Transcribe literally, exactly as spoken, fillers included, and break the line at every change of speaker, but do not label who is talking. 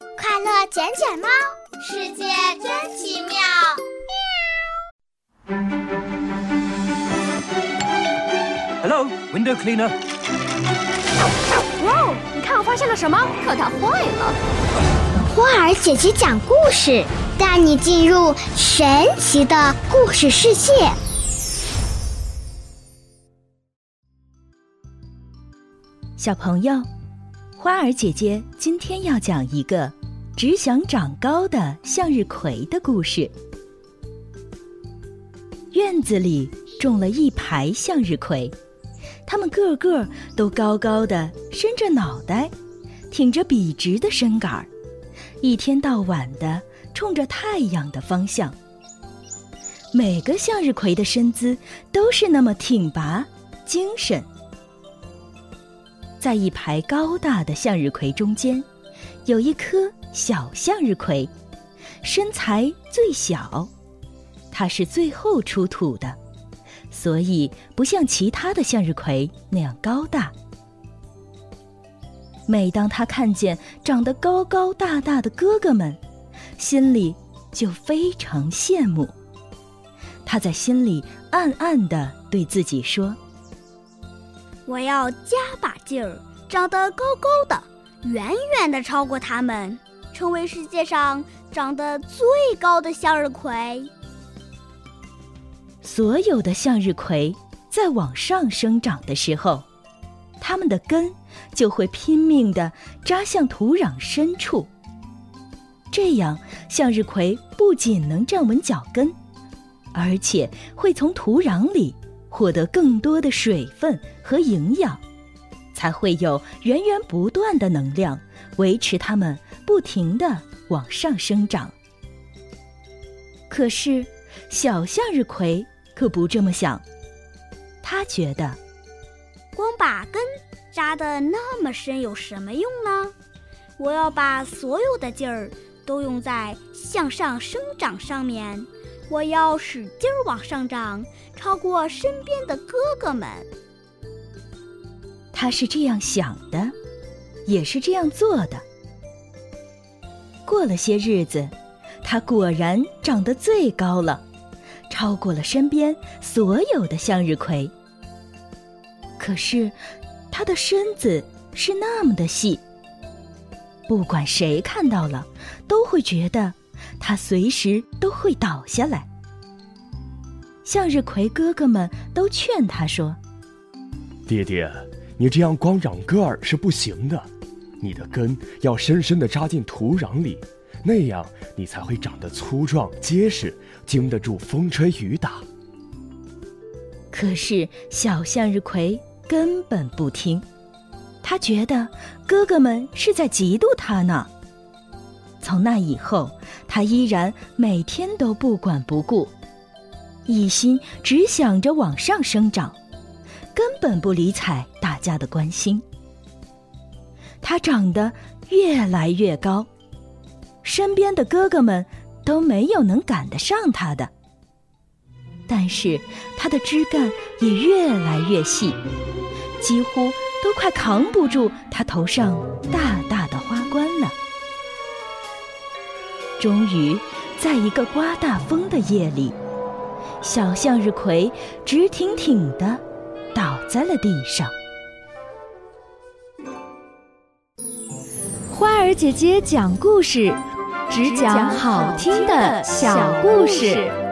快乐捡捡猫，
世界真奇妙。
Hello, window cleaner.
哇哦，你看我发现了什么？可它坏了。
花儿姐姐讲故事，带你进入神奇的故事世界。
小朋友，花儿姐姐今天要讲一个只想长高的向日葵的故事。院子里种了一排向日葵，它们个个都高高的伸着脑袋，挺着笔直的身杆儿，一天到晚的冲着太阳的方向。每个向日葵的身姿都是那么挺拔精神。在一排高大的向日葵中间，有一颗小向日葵，身材最小，它是最后出土的，所以不像其他的向日葵那样高大。每当他看见长得高高大大的哥哥们，心里就非常羡慕。他在心里暗暗地对自己说，
我要加把劲儿，长得高高的，远远地超过他们，成为世界上长得最高的向日葵。
所有的向日葵在往上生长的时候，它们的根就会拼命地扎向土壤深处。这样，向日葵不仅能站稳脚跟，而且会从土壤里获得更多的水分和营养，才会有源源不断的能量维持它们不停地往上生长。可是小向日葵可不这么想，他觉得
光把根扎得那么深有什么用呢？我要把所有的劲儿都用在向上生长上面，我要使劲儿往上长，超过身边的哥哥们。
他是这样想的，也是这样做的。过了些日子，他果然长得最高了，超过了身边所有的向日葵。可是他的身子是那么的细，不管谁看到了，都会觉得他随时都会倒下来。向日葵哥哥们都劝他说，
爹爹，你这样光长个儿是不行的，你的根要深深地扎进土壤里，那样你才会长得粗壮结实，经得住风吹雨打。
可是小向日葵根本不听，他觉得哥哥们是在嫉妒他呢。从那以后，他依然每天都不管不顾，一心只想着往上生长，根本不理睬大家的关心。他长得越来越高，身边的哥哥们都没有能赶得上他的。但是他的枝干也越来越细，几乎都快扛不住他头上大大的花冠了。终于，在一个刮大风的夜里，小向日葵直挺挺地倒在了地上。
花儿姐姐讲故事，只讲好听的小故事。